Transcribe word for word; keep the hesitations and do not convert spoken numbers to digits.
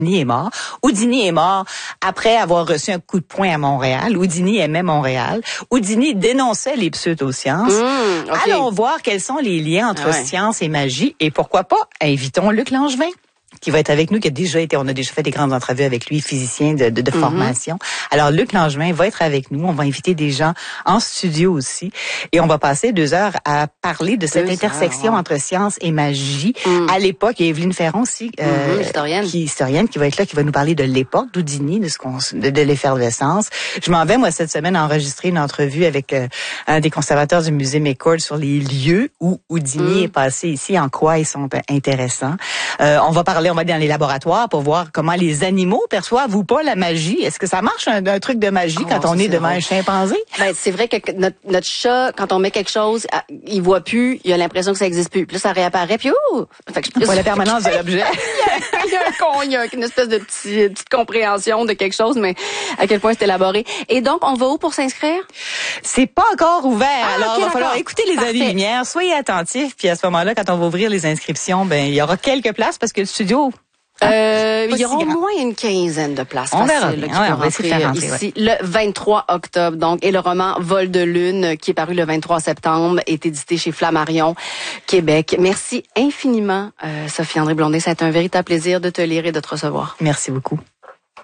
Houdini est mort. Houdini est mort après avoir reçu un coup de poing à Montréal. Houdini aimait Montréal. Houdini dénonçait les pseudosciences. Mmh, okay. Allons voir quels sont les liens entre ah ouais. science et magie. Et pourquoi pas, invitons Luc Langevin, qui va être avec nous, qui a déjà été, on a déjà fait des grandes entrevues avec lui, physicien de, de, de mm-hmm. formation. Alors, Luc Langevin va être avec nous. On va inviter des gens en studio aussi. Et on va passer deux heures à parler de cette deux intersection heures, ouais. entre science et magie. Mm. À l'époque, il y a Evelyne Ferron aussi, euh, mm-hmm, historienne. qui historienne, qui va être là, qui va nous parler de l'époque d'Houdini, de ce qu'on, de, de l'effervescence. Je m'en vais, moi, cette semaine, enregistrer une entrevue avec euh, un des conservateurs du musée McCord sur les lieux où Houdini mm. est passé ici, en quoi ils sont intéressants. Euh, on va parler on va aller dans les laboratoires pour voir comment les animaux perçoivent ou pas la magie. Est-ce que ça marche un, un truc de magie oh, quand on est, est devant vrai. un chimpanzé? Ben, c'est vrai que notre, notre chat, quand on met quelque chose, il voit plus, il a l'impression que ça existe plus. Puis là, ça réapparaît, puis ouh! Fait que je... Pas la permanence de l'objet. il y a un con, il y a une espèce de petit, petite compréhension de quelque chose, mais à quel point c'est élaboré. Et donc, on va où pour s'inscrire? C'est pas encore ouvert. Ah, alors, il va falloir écouter les années-lumière. Soyez attentifs. Puis à ce moment-là, quand on va ouvrir les inscriptions, ben il y aura quelques places parce que le studio Euh, il y aura au moins une quinzaine de places. On verra. Là, qui ouais, peut on va essayer de faire rentrer, ici ouais. le vingt-trois octobre. Donc, et le roman Vol de lune, qui est paru le vingt-trois septembre, est édité chez Flammarion, Québec. Merci infiniment, euh, Sophie-André Blondet. Ça a été un véritable plaisir de te lire et de te recevoir. Merci beaucoup.